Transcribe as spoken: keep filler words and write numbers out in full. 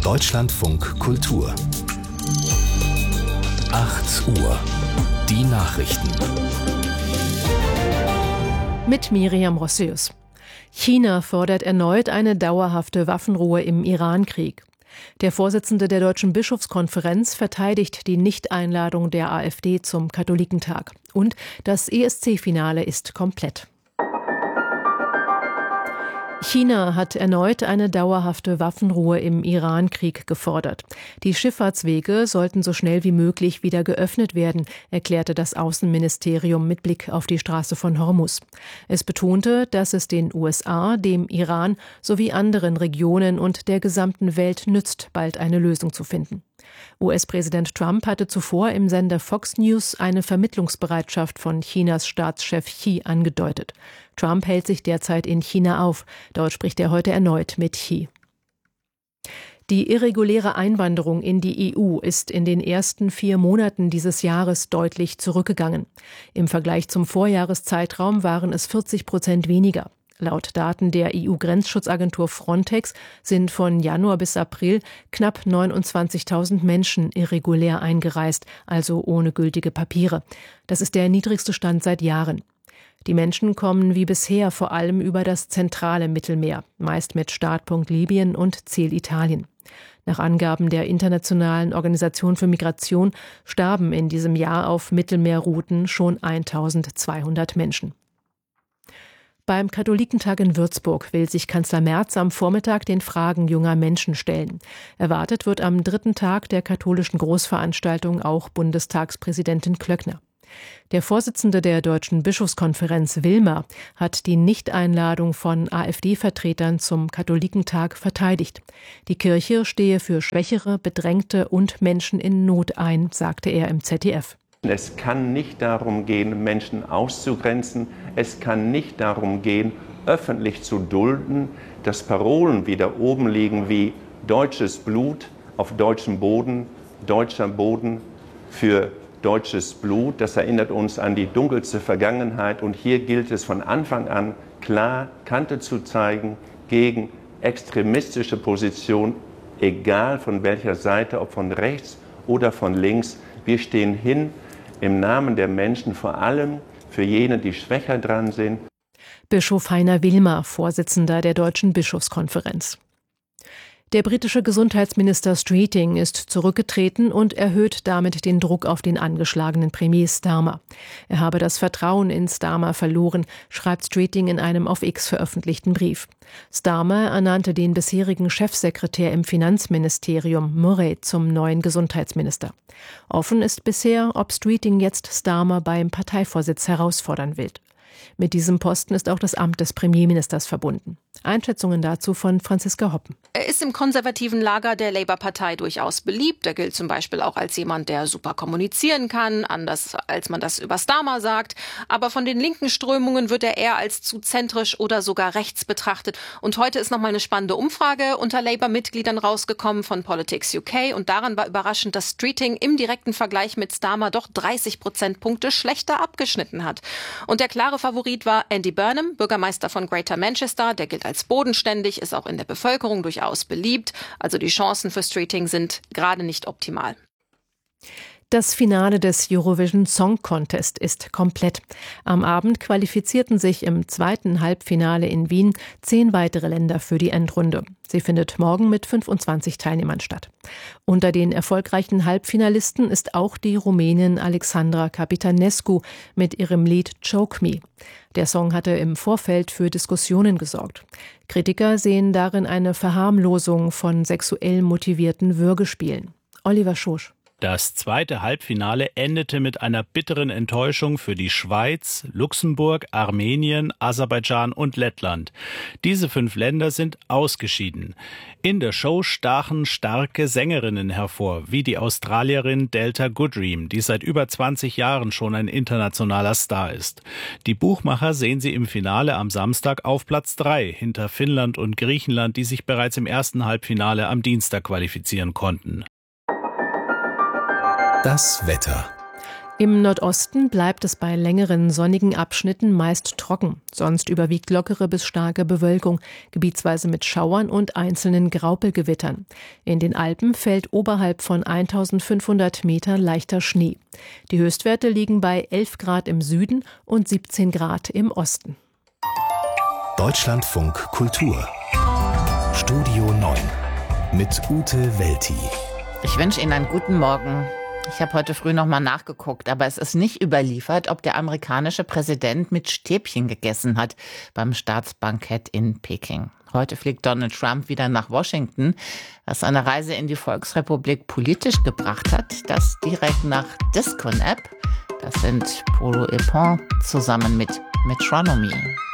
Deutschlandfunk Kultur. acht Uhr. Die Nachrichten. Mit Miriam Rossius. China fordert erneut eine dauerhafte Waffenruhe im Iran-Krieg. Der Vorsitzende der Deutschen Bischofskonferenz verteidigt die Nichteinladung der AfD zum Katholikentag. Und das E S C-Finale ist komplett. China hat erneut eine dauerhafte Waffenruhe im Iran-Krieg gefordert. Die Schifffahrtswege sollten so schnell wie möglich wieder geöffnet werden, erklärte das Außenministerium mit Blick auf die Straße von Hormuz. Es betonte, dass es den U S A, dem Iran sowie anderen Regionen und der gesamten Welt nützt, bald eine Lösung zu finden. U S-Präsident Trump hatte zuvor im Sender Fox News eine Vermittlungsbereitschaft von Chinas Staatschef Xi angedeutet. Trump hält sich derzeit in China auf. Dort spricht er heute erneut mit Xi. Die irreguläre Einwanderung in die E U ist in den ersten vier Monaten dieses Jahres deutlich zurückgegangen. Im Vergleich zum Vorjahreszeitraum waren es vierzig Prozent weniger. Laut Daten der E U-Grenzschutzagentur Frontex sind von Januar bis April knapp neunundzwanzigtausend Menschen irregulär eingereist, also ohne gültige Papiere. Das ist der niedrigste Stand seit Jahren. Die Menschen kommen wie bisher vor allem über das zentrale Mittelmeer, meist mit Startpunkt Libyen und Ziel Italien. Nach Angaben der Internationalen Organisation für Migration starben in diesem Jahr auf Mittelmeerrouten schon eintausendzweihundert Menschen. Beim Katholikentag in Würzburg will sich Kanzler Merz am Vormittag den Fragen junger Menschen stellen. Erwartet wird am dritten Tag der katholischen Großveranstaltung auch Bundestagspräsidentin Klöckner. Der Vorsitzende der Deutschen Bischofskonferenz Wilmer hat die Nichteinladung von AfD-Vertretern zum Katholikentag verteidigt. Die Kirche stehe für Schwächere, Bedrängte und Menschen in Not ein, sagte er im Z D F. Es kann nicht darum gehen, Menschen auszugrenzen. Es kann nicht darum gehen, öffentlich zu dulden, dass Parolen wieder oben liegen wie deutsches Blut auf deutschem Boden, deutscher Boden für deutsches Blut. Das erinnert uns an die dunkelste Vergangenheit. Und hier gilt es von Anfang an klar Kante zu zeigen gegen extremistische Positionen, egal von welcher Seite, ob von rechts oder von links. Wir stehen hin im Namen der Menschen, vor allem für jene, die schwächer dran sind. Bischof Heiner Wilmer, Vorsitzender der Deutschen Bischofskonferenz. Der britische Gesundheitsminister Streeting ist zurückgetreten und erhöht damit den Druck auf den angeschlagenen Premier Starmer. Er habe das Vertrauen in Starmer verloren, schreibt Streeting in einem auf X veröffentlichten Brief. Starmer ernannte den bisherigen Chefsekretär im Finanzministerium, Murray, zum neuen Gesundheitsminister. Offen ist bisher, ob Streeting jetzt Starmer beim Parteivorsitz herausfordern will. Mit diesem Posten ist auch das Amt des Premierministers verbunden. Einschätzungen dazu von Franziska Hoppen. Er ist im konservativen Lager der Labour-Partei durchaus beliebt. Er gilt zum Beispiel auch als jemand, der super kommunizieren kann, anders als man das über Starmer sagt. Aber von den linken Strömungen wird er eher als zu zentrisch oder sogar rechts betrachtet. Und heute ist nochmal eine spannende Umfrage unter Labour-Mitgliedern rausgekommen von Politics U K. Und daran war überraschend, dass Streeting im direkten Vergleich mit Starmer doch dreißig Prozentpunkte schlechter abgeschnitten hat. Und der klare Favorit war Andy Burnham, Bürgermeister von Greater Manchester. Der gilt als bodenständig, ist auch in der Bevölkerung durchaus beliebt. Also die Chancen für Streeting sind gerade nicht optimal. Das Finale des Eurovision Song Contest ist komplett. Am Abend qualifizierten sich im zweiten Halbfinale in Wien zehn weitere Länder für die Endrunde. Sie findet morgen mit fünfundzwanzig Teilnehmern statt. Unter den erfolgreichen Halbfinalisten ist auch die Rumänin Alexandra Capitanescu mit ihrem Lied Choke Me. Der Song hatte im Vorfeld für Diskussionen gesorgt. Kritiker sehen darin eine Verharmlosung von sexuell motivierten Würgespielen. Oliver Schosch. Das zweite Halbfinale endete mit einer bitteren Enttäuschung für die Schweiz, Luxemburg, Armenien, Aserbaidschan und Lettland. Diese fünf Länder sind ausgeschieden. In der Show stachen starke Sängerinnen hervor, wie die Australierin Delta Goodrem, die seit über zwanzig Jahren schon ein internationaler Star ist. Die Buchmacher sehen sie im Finale am Samstag auf Platz drei, hinter Finnland und Griechenland, die sich bereits im ersten Halbfinale am Dienstag qualifizieren konnten. Das Wetter. Im Nordosten bleibt es bei längeren sonnigen Abschnitten meist trocken. Sonst überwiegt lockere bis starke Bewölkung, gebietsweise mit Schauern und einzelnen Graupelgewittern. In den Alpen fällt oberhalb von eintausendfünfhundert Metern leichter Schnee. Die Höchstwerte liegen bei elf Grad im Süden und siebzehn Grad im Osten. Deutschlandfunk Kultur Studio neun mit Ute Welti. Ich wünsche Ihnen einen guten Morgen. Ich habe heute früh noch mal nachgeguckt, aber es ist nicht überliefert, ob der amerikanische Präsident mit Stäbchen gegessen hat beim Staatsbankett in Peking. Heute fliegt Donald Trump wieder nach Washington, was seine Reise in die Volksrepublik politisch gebracht hat, das direkt nach Disco Nap. Das sind Polo et Pan zusammen mit Metronomy.